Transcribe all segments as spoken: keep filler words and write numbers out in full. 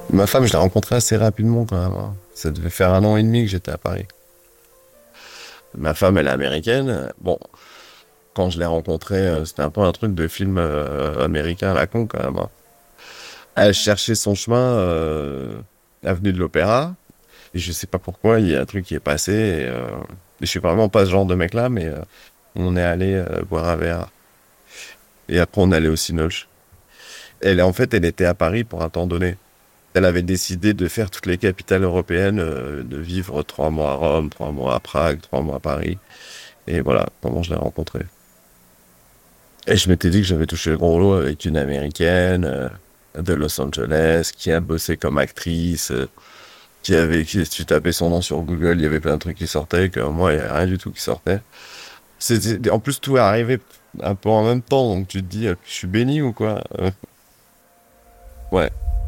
Ma femme, je l'ai rencontrée assez rapidement quand même, hein. Ça devait faire un an et demi que j'étais à Paris. Ma femme, elle est américaine. Bon, quand je l'ai rencontrée, euh, c'était un peu un truc de film euh, américain à la con quand même, hein. Elle cherchait son chemin euh, avenue de l'Opéra. Et je sais pas pourquoi, il y a un truc qui est passé. Et, euh, je suis vraiment pas ce genre de mec-là, mais euh, on est allé euh, boire un verre. Et après, on est allé au Cinoche. Elle, en fait, elle était à Paris pour un temps donné. Elle avait décidé de faire toutes les capitales européennes, euh, de vivre trois mois à Rome, trois mois à Prague, trois mois à Paris. Et voilà comment je l'ai rencontrée. Et je m'étais dit que j'avais touché le gros lot avec une américaine euh, de Los Angeles qui a bossé comme actrice, euh, qui avait, qui, si tu tapais son nom sur Google, il y avait plein de trucs qui sortaient, que moi, il n'y a rien du tout qui sortait. C'était, en plus, tout est arrivé un peu en même temps, donc tu te dis, euh, je suis béni ou quoi? Euh, Ouais.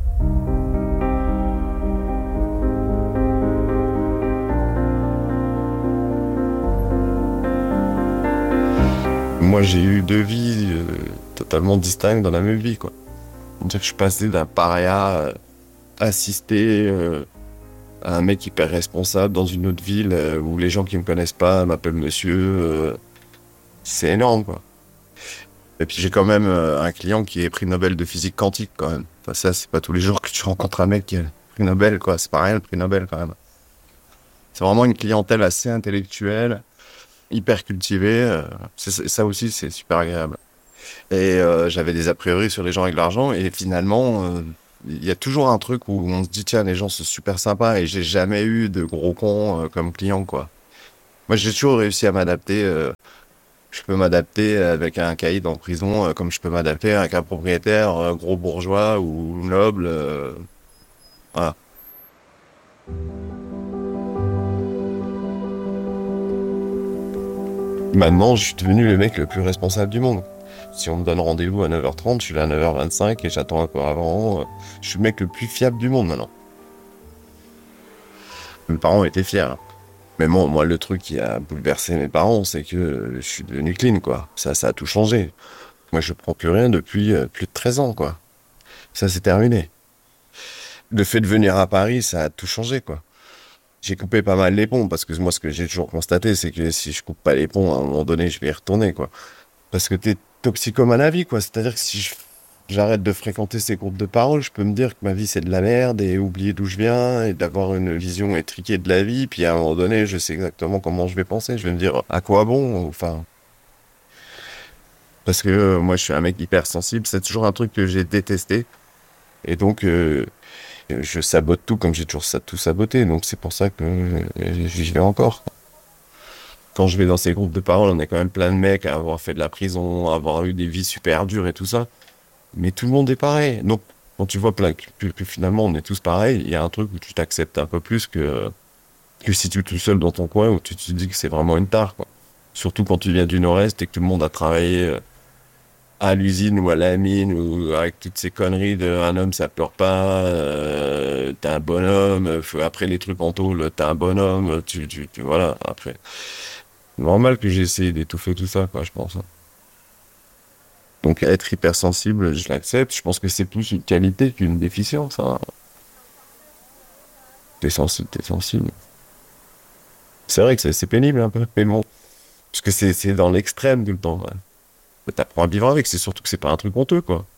Moi, j'ai eu deux vies euh, totalement distinctes dans la même vie, quoi. C'est-à-dire que je suis passé d'un paria euh, assisté euh, à un mec hyper responsable dans une autre ville euh, où les gens qui me connaissent pas m'appellent monsieur. euh, c'est énorme, quoi. Et puis j'ai quand même euh, un client qui est prix Nobel de physique quantique, quand même. Enfin, ça, c'est pas tous les jours que tu rencontres un mec qui est prix Nobel, quoi. C'est pas rien, le prix Nobel, quand même. C'est vraiment une clientèle assez intellectuelle, hyper cultivée. euh, c'est- c'est- ça aussi, c'est super agréable. Et euh, j'avais des a priori sur les gens avec de l'argent. Et finalement, euh, il y a toujours un truc où on se dit, tiens, les gens sont super sympas. Et j'ai jamais eu de gros cons euh, comme client, quoi. Moi, j'ai toujours réussi à m'adapter. euh, je peux m'adapter avec un caïd en prison, euh, comme je peux m'adapter avec un propriétaire euh, gros bourgeois ou noble. euh, voilà. Maintenant, je suis devenu le mec le plus responsable du monde. Si on me donne rendez-vous à neuf heures trente, je suis là à neuf heures vingt-cinq et j'attends un peu avant. euh, Je suis le mec le plus fiable du monde maintenant. Mes parents étaient fiers, hein. Mais bon, moi, le truc qui a bouleversé mes parents, c'est que euh, je suis devenu clean, quoi. Ça, ça a tout changé. Moi, je prends plus rien depuis euh, plus de treize ans, quoi. Ça, c'est terminé. Le fait de venir à Paris, ça a tout changé, quoi. J'ai coupé pas mal les ponts, parce que moi, ce que j'ai toujours constaté, c'est que si je coupe pas les ponts, à un moment donné, je vais y retourner, quoi. Parce que t'es toxicomane à vie, quoi. C'est-à-dire que si je- j'arrête de fréquenter ces groupes de parole, je peux me dire que ma vie, c'est de la merde, et oublier d'où je viens, et d'avoir une vision étriquée de la vie, puis à un moment donné, je sais exactement comment je vais penser. Je vais me dire, à quoi bon? Enfin, parce que euh, moi, je suis un mec hypersensible, c'est toujours un truc que j'ai détesté. Et donc, euh, je sabote tout comme j'ai toujours sa- tout saboté. Donc, c'est pour ça que euh, j'y vais encore. Quand je vais dans ces groupes de parole, on est quand même plein de mecs à avoir fait de la prison, à avoir eu des vies super dures et tout ça. Mais tout le monde est pareil. Donc, quand tu vois plein, que, que finalement on est tous pareils, il y a un truc où tu t'acceptes un peu plus que, que si tu es tout seul dans ton coin où tu te dis que c'est vraiment une tare, quoi. Surtout quand tu viens du Nord-Est et que tout le monde a travaillé euh, à l'usine ou à la mine ou avec toutes ces conneries de un homme ça pleure pas, euh, t'es un bonhomme, euh, faut- après les trucs en tôle, t'es un bonhomme, tu, tu, tu- voilà, après. C'est normal que j'ai essayé d'étouffer tout ça, quoi, je pense, hein. Donc être hypersensible, je l'accepte. Je pense que c'est plus une qualité qu'une déficience, hein. T'es sensible, t'es sensible. C'est vrai que c'est c'est pénible un peu, mais bon. Parce que c'est c'est dans l'extrême tout le temps, ouais. Mais t'apprends à vivre avec, c'est surtout que c'est pas un truc honteux, quoi.